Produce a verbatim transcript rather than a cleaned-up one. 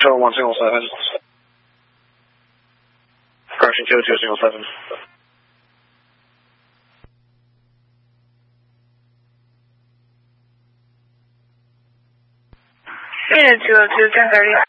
Control one single seven. Correction two two single seven. Unit two oh two, ten thirty.